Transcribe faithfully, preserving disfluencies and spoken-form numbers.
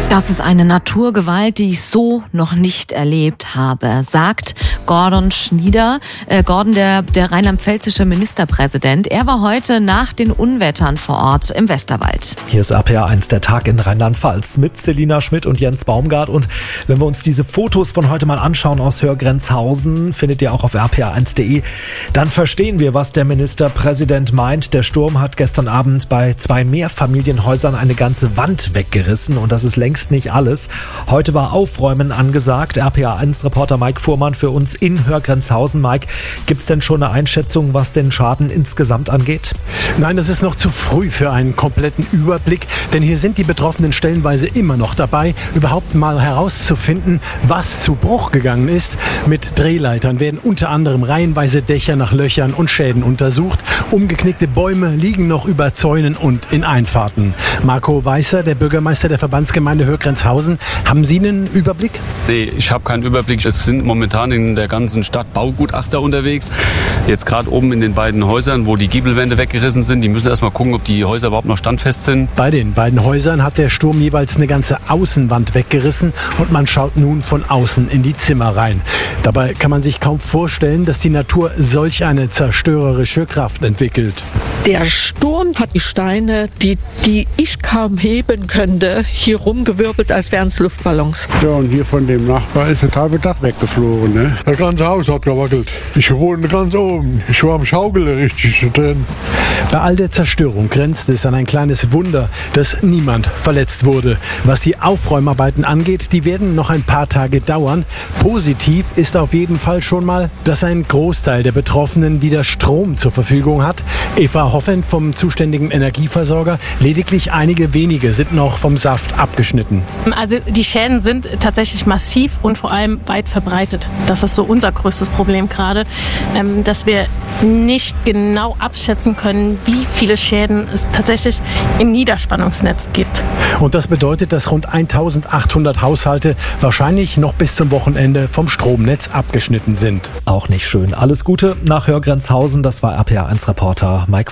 Das ist eine Naturgewalt, die ich so noch nicht erlebt habe, sagt Gordon Schnieder, äh, Gordon, der, der rheinland-pfälzische Ministerpräsident. Er war heute nach den Unwettern vor Ort im Westerwald. Hier ist R P R eins, der Tag in Rheinland-Pfalz mit Selina Schmidt und Jens Baumgart. Und wenn wir uns diese Fotos von heute mal anschauen aus Hörgrenzhausen, findet ihr auch auf r p r eins punkt d e, dann verstehen wir, was der Ministerpräsident meint. Der Sturm hat gestern Abend bei zwei Mehrfamilienhäusern eine ganze Wand weggerissen und das ist längst nicht alles. Heute war Aufräumen angesagt. R P R eins Reporter Mike Fuhrmann für uns in Hörgrenzhausen. Mike, gibt es denn schon eine Einschätzung, was den Schaden insgesamt angeht? Nein, das ist noch zu früh für einen kompletten Überblick, denn hier sind die Betroffenen stellenweise immer noch dabei, überhaupt mal herauszufinden, was zu Bruch gegangen ist. Mit Drehleitern werden unter anderem reihenweise Dächer nach Löchern und Schäden untersucht. Umgeknickte Bäume liegen noch über Zäunen und in Einfahrten. Marco Weißer, der Bürgermeister der Verbandsgemeinde Hörgrenzhausen, haben Sie einen Überblick? Nee, ich habe keinen Überblick. Es sind momentan in der ganzen Stadt Baugutachter unterwegs. Jetzt gerade oben in den beiden Häusern, wo die Giebelwände weggerissen sind. Die müssen erst mal gucken, ob die Häuser überhaupt noch standfest sind. Bei den beiden Häusern hat der Sturm jeweils eine ganze Außenwand weggerissen und man schaut nun von außen in die Zimmer rein. Dabei kann man sich kaum vorstellen, dass die Natur solch eine zerstörerische Kraft entwickelt. Der Sturm hat die Steine, die, die ich kaum heben könnte, hier rumgewirbelt, als wären es Luftballons. Ja, und hier von dem Nachbar ist das halbe Dach weggeflogen. Ne? Das ganze Haus hat gewackelt. Ich wohne ganz oben. Ich war am Schaukeln richtig drin. Bei all der Zerstörung grenzt es an ein kleines Wunder, dass niemand verletzt wurde. Was die Aufräumarbeiten angeht, die werden noch ein paar Tage dauern. Positiv ist auf jeden Fall schon mal, dass ein Großteil der Betroffenen wieder Strom zur Verfügung hat. Eva Hoffend vom zuständigen Energieversorger, lediglich einige wenige sind noch vom Saft abgeschnitten. Also die Schäden sind tatsächlich massiv und vor allem weit verbreitet. Das ist so unser größtes Problem gerade, dass wir nicht genau abschätzen können, wie viele Schäden es tatsächlich im Niederspannungsnetz gibt. Und das bedeutet, dass rund eintausendachthundert Haushalte wahrscheinlich noch bis zum Wochenende vom Stromnetz abgeschnitten sind. Auch nicht schön. Alles Gute nach Hörgrenzhausen. Das war R P R eins Reporter Mike